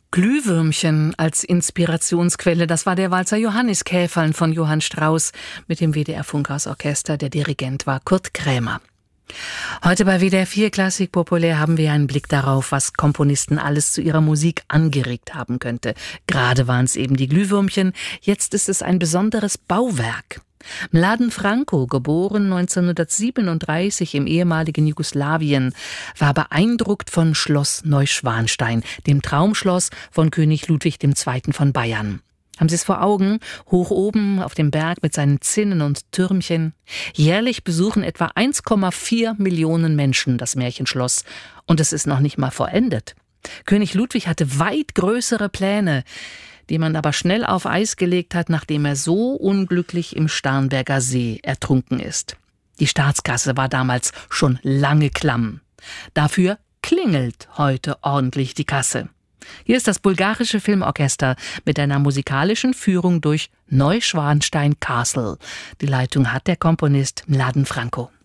Glühwürmchen als Inspirationsquelle, das war der Walzer Johanniskäferln von Johann Strauss mit dem WDR Funkhausorchester. Der Dirigent war Kurt Krämer. Heute bei WDR 4 Klassik Populär haben wir einen Blick darauf, was Komponisten alles zu ihrer Musik angeregt haben könnte. Gerade waren es eben die Glühwürmchen, jetzt ist es ein besonderes Bauwerk. Mladen Franco, geboren 1937 im ehemaligen Jugoslawien, war beeindruckt von Schloss Neuschwanstein, dem Traumschloss von König Ludwig II. Von Bayern. Haben Sie es vor Augen? Hoch oben auf dem Berg mit seinen Zinnen und Türmchen. Jährlich besuchen etwa 1,4 Millionen Menschen das Märchenschloss. Und es ist noch nicht mal vollendet. König Ludwig hatte weit größere Pläne, die man aber schnell auf Eis gelegt hat, nachdem er so unglücklich im Starnberger See ertrunken ist. Die Staatskasse war damals schon lange klamm. Dafür klingelt heute ordentlich die Kasse. Hier ist das bulgarische Filmorchester mit einer musikalischen Führung durch Neuschwanstein Castle. Die Leitung hat der Komponist Mladen Franco.